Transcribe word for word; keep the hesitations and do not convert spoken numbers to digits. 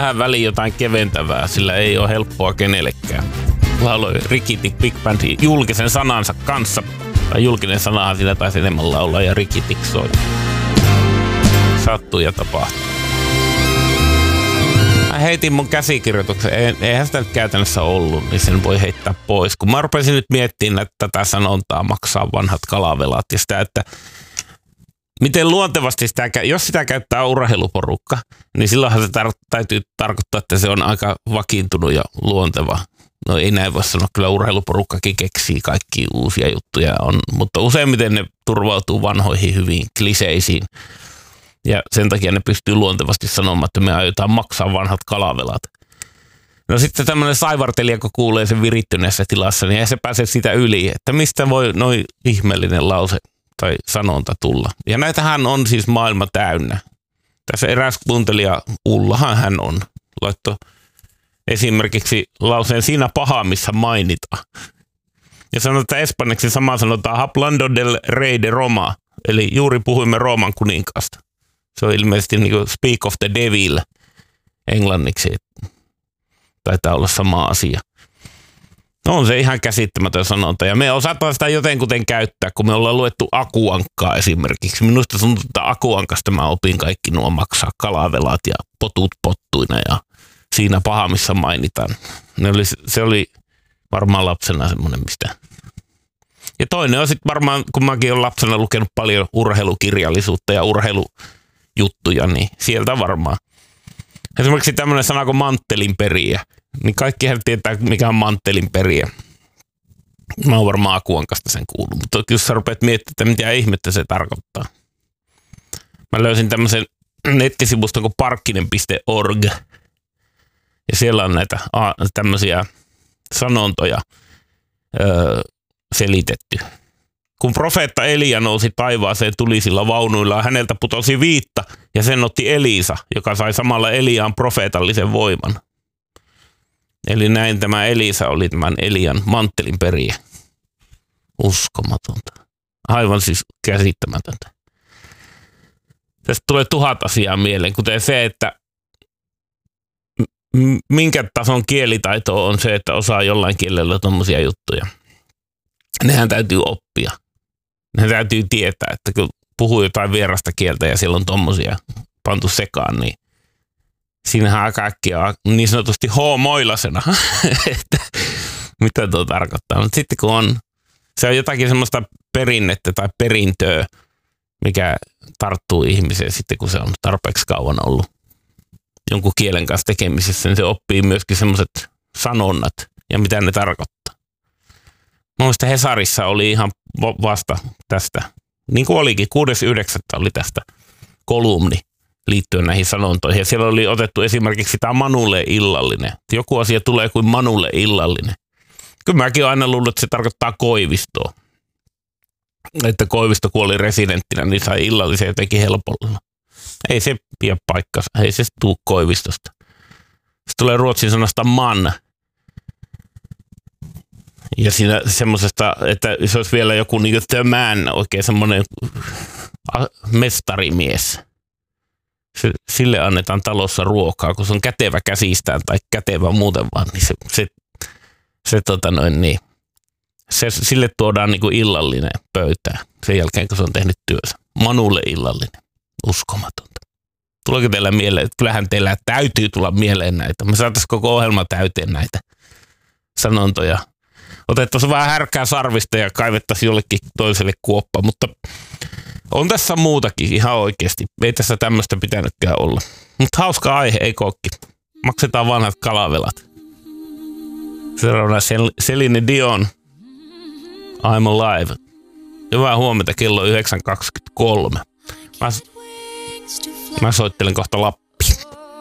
tähän väliin jotain keventävää, sillä ei ole helppoa kenellekään. Lauloi Ricky Tick Big Bandin julkisen sanansa kanssa. Tai julkinen sanahan sillä taisi enemmän laulaa ja Ricky Tick soi. Sattuu ja tapahtuu. Mä heitin mun käsikirjoituksen, eihän sitä nyt käytännössä ollut, niin sen voi heittää pois. Kun mä rupesin nyt miettimään, että tätä sanontaa maksaa vanhat kalavelat ja sitä, että miten luontevasti sitä, jos sitä käyttää urheiluporukka, niin silloinhan se tar- täytyy tarkoittaa, että se on aika vakiintunut ja luonteva. No ei näin voi sanoa, kyllä urheiluporukkakin keksii kaikki uusia juttuja on, mutta useimmiten ne turvautuu vanhoihin hyviin kliseisiin. Ja sen takia ne pystyy luontevasti sanomaan, että me aiotaan maksaa vanhat kalavelat. No sitten tämmöinen saivartelija, kun kuulee sen virittyneessä tilassa, niin ei se pääse sitä yli, että mistä voi noin ihmeellinen lause tai sanonta tulla. Ja näitähän on siis maailma täynnä. Tässä eräs kuuntelija, Ullahan hän on, laittoi esimerkiksi lauseen siinä paha, missä mainitaan. Ja sanoi, että espanjaksi sama sanotaan hablando del rey de Roma, eli juuri puhuimme Rooman kuninkaasta. Se on ilmeisesti niin kuin speak of the devil englanniksi. Taitaa olla sama asia. No on se ihan käsittämätön sanonta. Ja me osataan sitä jotenkuten käyttää, kun me ollaan luettu Akuankkaa esimerkiksi. Minusta tuntuu, että Akuankasta mä opin kaikki nuo maksaa kalavelat ja potut pottuina ja siinä paha, missä mainitaan. Ne oli, se oli varmaan lapsena semmoinen, mistä. Ja toinen on sitten varmaan, kun mäkin olen lapsena lukenut paljon urheilukirjallisuutta ja urheilujuttuja, niin sieltä varmaan. Esimerkiksi tämmöinen sana kuin manttelinperiä. Niin kaikkihan tietää, mikä on manttelinperiä. Mä oon varmaan Akuankasta sen kuullut, mutta jos sä rupeat miettimään, että mitä ihmettä se tarkoittaa. Mä löysin tämmöisen nettisivuston kuin parkkinen piste org. Ja siellä on näitä a, tämmöisiä sanontoja öö, selitetty. Kun profeetta Elia nousi taivaaseen tulisilla vaunuilla, häneltä putosi viitta ja sen otti Elisa, joka sai samalla Eliaan profeetallisen voiman. Eli näin tämä Elisa oli tämän Elian manttelin periä. Uskomatonta. Aivan siis käsittämätöntä. Tästä tulee tuhat asiaa mieleen, kuten se, että minkä tason kielitaito on se, että osaa jollain kielellä tommosia juttuja. Nehän täytyy oppia. Nehän täytyy tietää, että kun puhuu jotain vierasta kieltä ja siellä on tommosia pantu sekaan, niin siinähän kaikki on niin sanotusti hoomoilasena, että mitä tuo tarkoittaa. Mutta sitten kun on, se on jotakin semmoista perinnettä tai perintöä, mikä tarttuu ihmiseen sitten, kun se on tarpeeksi kauan ollut jonkun kielen kanssa tekemisessä, niin se oppii myöskin semmoiset sanonnat ja mitä ne tarkoittaa. Mielestäni Hesarissa oli ihan vasta tästä, niin kuin olikin, kuudes yhdeksättä oli tästä kolumni liittyen näihin sanontoihin. Ja siellä oli otettu esimerkiksi tämä Manulle illallinen. Joku asia tulee kuin Manulle illallinen. Kyllä mäkin olen aina luullut, että se tarkoittaa Koivistoa. Että Koivisto kuoli residenttinä, niin sai illallisen jotenkin helpolla. Ei se pidä paikkansa, ei se tuu Koivistosta. Se tulee ruotsin sanasta man. Ja siinä semmoisesta, että se olisi vielä joku niin kuin the man, oikein semmoinen mestarimies. Se, sille annetaan talossa ruokaa, kun se on kätevä käsistään tai kätevä muuten vaan, niin se, se, se, tota noin, niin, se sille tuodaan niin kuin illallinen pöytään sen jälkeen, kun se on tehnyt työnsä. Manulle illallinen. Uskomatonta. Tuleeko teillä mieleen, että kyllähän teillä täytyy tulla mieleen näitä. Me saataisiin koko ohjelma täyteen näitä sanontoja. Otettaisiin vähän härkää sarvista ja kaivettaisiin jollekin toiselle kuoppa, mutta on tässä muutakin ihan oikeasti. Ei tässä tämmöistä pitänytkään olla. Mutta hauska aihe, ei kokki. Maksetaan vanhat kalavelat. Seuraavana Celine Dion, I'm Alive. Hyvää huomenta, kello yhdeksän kaksikymmentäkolme. Mä, mä soittelen kohta Lappiin.